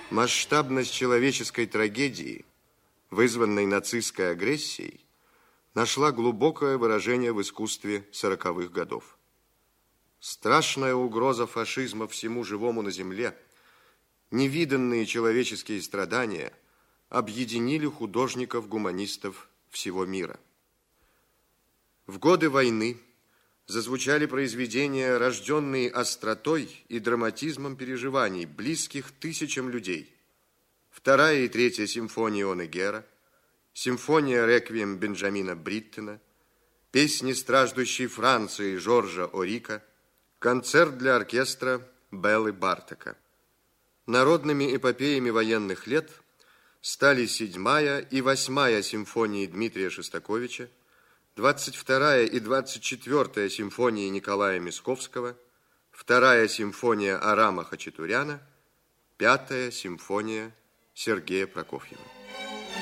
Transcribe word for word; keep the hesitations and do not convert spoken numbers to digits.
Масштабность человеческой трагедии, вызванной нацистской агрессией, нашла глубокое выражение в искусстве сороковых годов. Страшная угроза фашизма всему живому на земле, невиданные человеческие страдания объединили художников-гуманистов всего мира. В годы войны зазвучали произведения, рожденные остротой и драматизмом переживаний, близких тысячам людей. Вторая и третья симфонии Онегера, симфония «Реквием» Бенджамина Бриттена, песни страждущей Франции Жоржа Орика, концерт для оркестра Беллы Бартока. Народными эпопеями военных лет стали седьмая и восьмая симфонии Дмитрия Шостаковича, двадцать вторая и двадцать четвёртая симфонии Николая Мисковского, вторая симфония Арама Хачатуряна, пятая симфония Сергея Прокофьева.